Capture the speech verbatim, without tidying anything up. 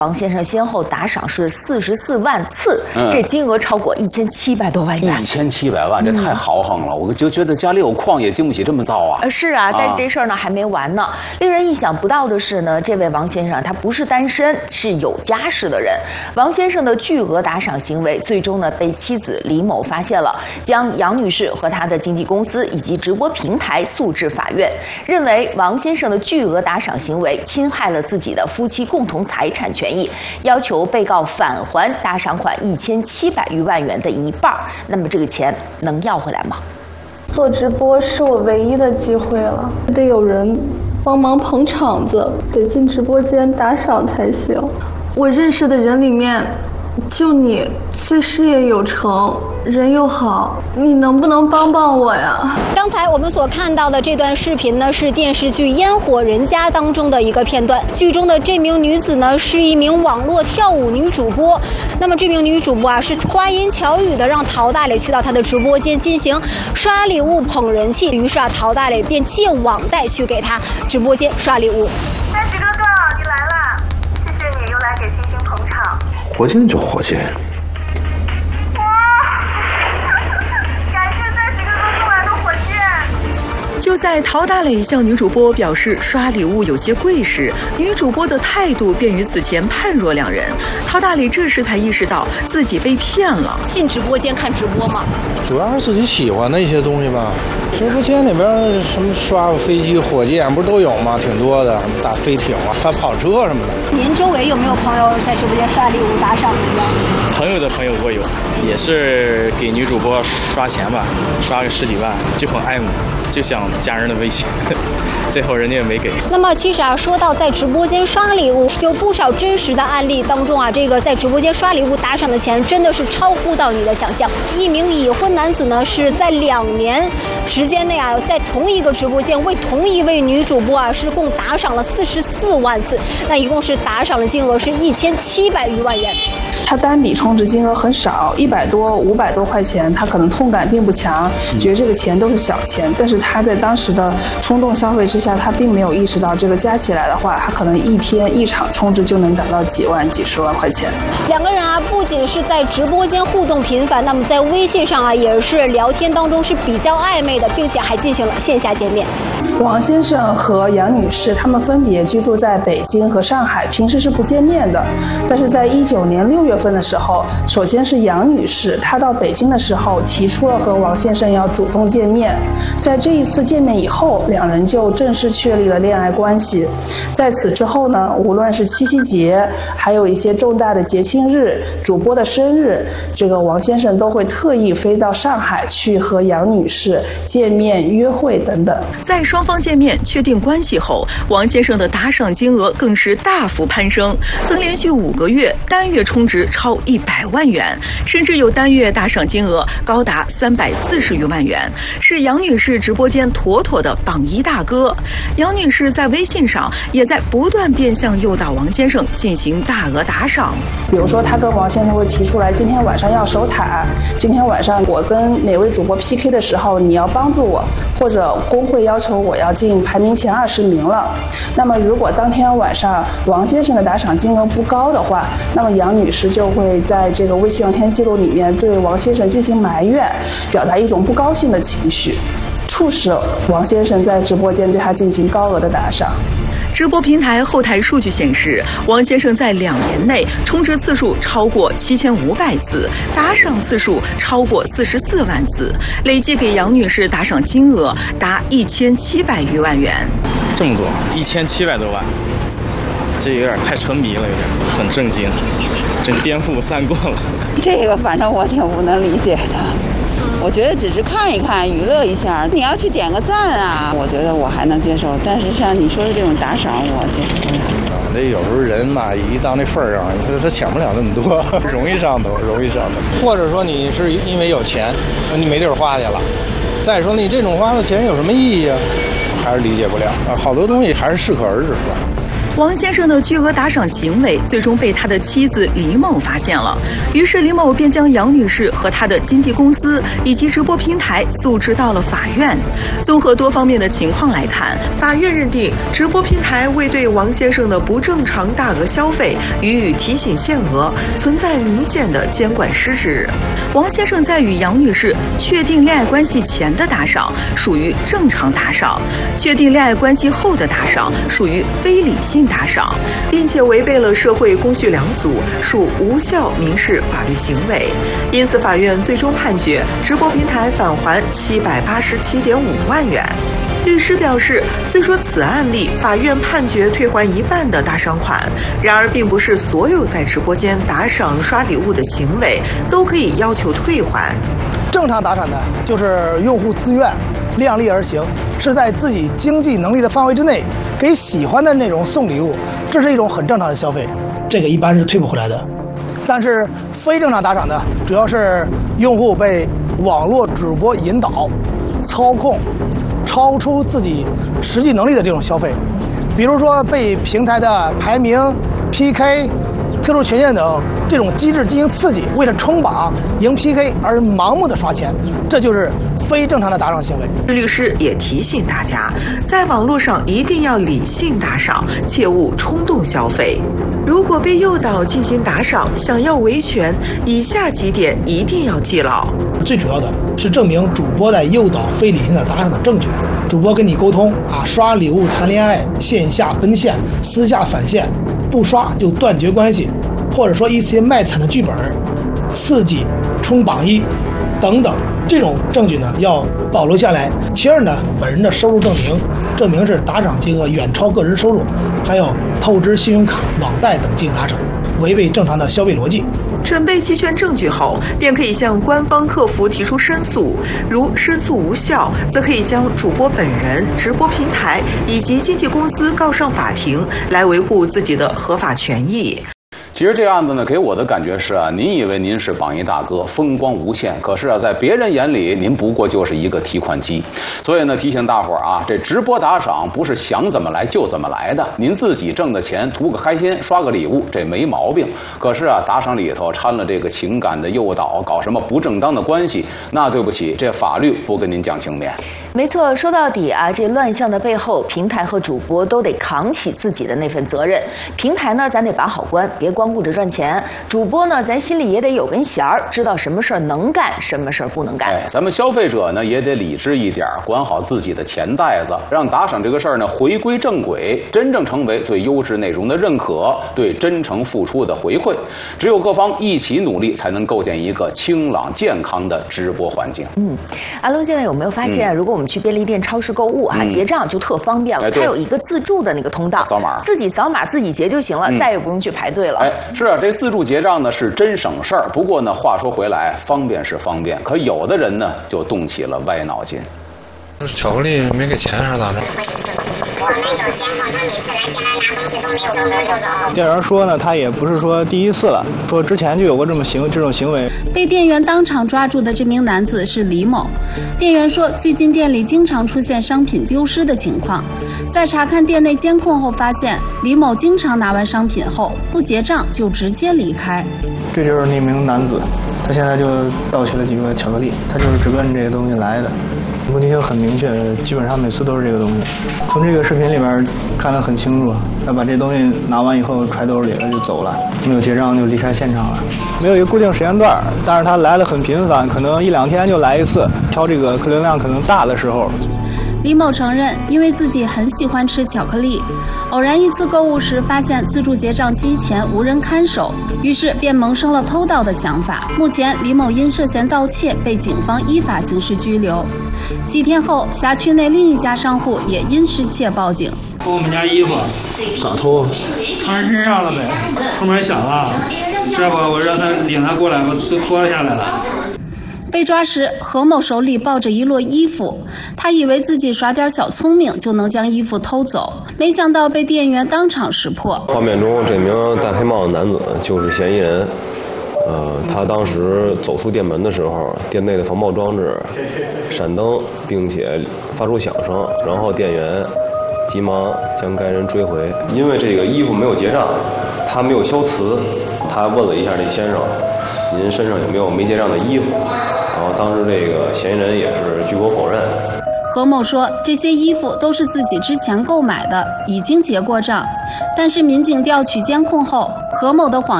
王先生先后打赏是四十四万次， 嗯、 这金额超过一千七百多万元。 一千七百万，这太豪横了！嗯、我就觉得家里有矿也经不起这么造啊。 呃，是啊，但是这事儿呢还没完呢。令人意想不到的是呢，这位王先生他不是单身，是有家室的人。王先生的巨额打赏行为，最终呢被妻子李某发现了，将杨女士和她的经纪公司以及直播平台诉至法院，认为王先生的巨额打赏行为侵害了自己的夫妻共同财产权益，要求被告返还打赏款一千七百余万元的一半。那么这个钱能要回来吗？ 做直播是我唯一的机会了，得有人帮忙捧场子，得进直播间打赏才行。我认识的人里面，就你最事业有成，人又好，你能不能帮帮我呀？ 刚才我们所看到的这段视频呢，是电视剧《烟火人家》当中的一个片段。剧中的这名女子呢，是一名网络跳舞女主播。那么这名女主播啊，是花言巧语的让陶大磊去到她的直播间进行刷礼物捧人气。于是啊，陶大磊便借网贷去给她直播间刷礼物。 三喜哥哥，你来了，谢谢你又来给星星捧场。 火箭就火箭。 就在陶大磊向女主播表示刷礼物有些贵时，女主播的态度便与此前判若两人。陶大磊这时才意识到自己被骗了。 进直播间看直播吗？ 主要是自己喜欢的一些东西吧。直播间里边什么刷飞机、火箭不是都有吗？挺多的，什么大飞艇啊，还有跑车什么的。 您周围有没有朋友在直播间刷礼物打赏的？ 朋友的朋友我有，也是给女主播刷钱吧，刷个十几万，就很爱慕，就想加人的微信，最后人家也没给。 那么其实啊，说到在直播间刷礼物，有不少真实的案例当中啊，这个在直播间刷礼物打赏的钱真的是超乎到你的想象。一名已婚男子呢，是在两年时间内啊，在同一个直播间为同一位女主播啊，是共打赏了四十四万次，那一共是打赏的金额是一千七百余万元。 他单笔充值金额很少，一百多、五百多块钱，他可能痛感并不强，觉得这个钱都是小钱。但是他在当时的冲动消费之下，他并没有意识到这个加起来的话，他可能一天一场充值就能达到几万、几十万块钱。 两个人啊，不仅是在直播间互动频繁，那么在微信上啊，也是聊天当中是比较暧昧的，并且还进行了线下见面。 王先生和杨女士他们分别居住在北京和上海，平时是不见面的。但是在一九年六月份的时候，首先是杨女士，她到北京的时候提出了和王先生要主动见面。在这一次见面以后，两人就正式确立了恋爱关系。在此之后呢，无论是七夕节，还有一些重大的节庆日、主播的生日，这个王先生都会特意飞到上海去和杨女士见面、约会等等。 在双方见面确定关系后，王先生的打赏金额更是大幅攀升，曾连续五个月单月充值超一百万元，甚至有单月打赏金额高达三百四十余万元，是杨女士直播间妥妥的榜一大哥。杨女士在微信上也在不断变相诱导王先生进行大额打赏。 比如说，他跟王先生会提出来，今天晚上要守塔，今天晚上我跟哪位主播 P K 的时候，你要帮助我，或者工会要求我要进排名前二十名了。那么，如果当天晚上王先生的打赏金额不高的话，那么杨女士就会在这个微信聊天记录里面对王先生进行埋怨，表达一种不高兴的情绪，促使王先生在直播间对他进行高额的打赏。 直播平台后台数据显示，王先生在两年内充值次数超过七千五百次，打赏次数超过四十四万次，累计给杨女士打赏金额达一千七百余万元。 这么多，一千七百多万，这有点太沉迷了，有点很震惊，真颠覆三观了。 这个反正我挺不能理解的。我觉得只是看一看，娱乐一下。你要去点个赞啊，我觉得我还能接受。但是像你说的这种打赏，我接受不了。 这有时候人嘛，一到那份儿上，他他想不了那么多，容易上头，容易上头。或者说你是因为有钱，你没地儿花去了。再说你这种花的钱有什么意义啊？还是理解不了啊。好多东西还是适可而止吧。 王先生的巨额打赏行为最终被他的妻子李某发现了，于是李某便将杨女士和她的经纪公司以及直播平台诉至到了法院。综合多方面的情况来看，法院认定直播平台未对王先生的不正常大额消费予以提醒限额，存在明显的监管失职。王先生在与杨女士确定恋爱关系前的打赏属于正常打赏，确定恋爱关系后的打赏属于非理性打赏，并且违背了社会公序良俗，属无效民事法律行为。因此，法院最终判决直播平台返还七百八十七点五万元。律师表示，虽说此案例法院判决退还一半的打赏款，然而并不是所有在直播间打赏刷礼物的行为都可以要求退还。 正常打赏呢，就是用户自愿量力而行，是在自己经济能力的范围之内给喜欢的内容送礼物，这是一种很正常的消费，这个一般是退不回来的。但是非正常打赏呢，主要是用户被网络主播引导、操控，超出自己实际能力的这种消费，比如说被平台的排名、P K、特殊权限等这种机制进行刺激，为了冲榜、赢 P K 而盲目的刷钱，这就是非正常的打赏行为。 律师也提醒大家，在网络上一定要理性打赏，切勿冲动消费。如果被诱导进行打赏，想要维权，以下几点一定要记牢。 最主要的是证明主播在诱导非理性的打赏的证据。主播跟你沟通啊，刷礼物谈恋爱，线下奔现，私下返现，不刷就断绝关系，或者说一些卖惨的剧本，刺激冲榜一等等，这种证据呢要保留下来。其二呢，本人的收入证明，证明是打赏金额远超个人收入，还有透支信用卡、网贷等进行打赏，违背正常的消费逻辑。 准备齐全证据后，便可以向官方客服提出申诉。如申诉无效，则可以将主播本人、直播平台以及经纪公司告上法庭，来维护自己的合法权益。 其实这案子呢，给我的感觉是啊，您以为您是榜一大哥，风光无限，可是啊，在别人眼里，您不过就是一个提款机。所以呢，提醒大伙儿啊，这直播打赏不是想怎么来就怎么来的。您自己挣的钱，图个开心，刷个礼物，这没毛病。可是啊，打赏里头掺了这个情感的诱导，搞什么不正当的关系，那对不起，这法律不跟您讲情面。 没错，说到底啊，这乱象的背后，平台和主播都得扛起自己的那份责任。平台呢，咱得把好关，别光顾着赚钱；主播呢，咱心里也得有根弦儿，知道什么事儿能干，什么事儿不能干。 哎，咱们消费者呢也得理智一点，管好自己的钱袋子，让打赏这个事儿呢回归正轨，真正成为对优质内容的认可，对真诚付出的回馈。只有各方一起努力，才能构建一个清朗健康的直播环境。 嗯，阿龙现在有没有发现，嗯、如果我们去便利店、超市购物啊，嗯、结账就特方便了，哎、它有一个自助的那个通道， 扫码， 自己扫码自己结就行了，嗯、再也不用去排队了。 哎，是啊，这自助结账呢是真省事儿。不过呢，话说回来，方便是方便，可有的人呢就动起了歪脑筋。 巧克力没给钱还是咋着？ 店员说呢，他也不是说第一次了，说之前就有过这么行这种行为。 被店员当场抓住的这名男子是李某。店员说，最近店里经常出现商品丢失的情况，在查看店内监控后发现，李某经常拿完商品后不结账就直接离开。 这就是那名男子，他现在就盗取了几个巧克力，他就是直奔这个东西来的。目的性很明确，基本上每次都是这个东西。从这个视频里边看得很清楚，他把这东西拿完以后揣兜里了就走了，没有结账就离开现场了。没有一个固定时间段，但是他来的很频繁，可能一两天就来一次，挑这个客流量可能大的时候。 李某承认，因为自己很喜欢吃巧克力，偶然一次购物时发现自助结账机前无人看守，于是便萌生了偷盗的想法。目前，李某因涉嫌盗窃被警方依法刑事拘留。几天后，辖区内另一家商户也因失窃报警。 偷我们家衣服， 咋偷？ 穿人身上了呗，后面响了，这不我让他领他过来，我都脱下来了。 被抓时，何某手里抱着一摞衣服，他以为自己耍点小聪明就能将衣服偷走，没想到被店员当场识破。 画面中这名戴黑帽的男子就是嫌疑人。呃，他当时走出店门的时候，店内的防爆装置闪灯，并且发出响声，然后店员急忙将该人追回。因为这个衣服没有结账，他没有销辞，他问了一下这先生，您身上有没有没结账的衣服？然后当时这个嫌疑人也是拒口否认。 何某说，这些衣服都是自己之前购买的，已经结过账。但是民警调取监控后，何某的谎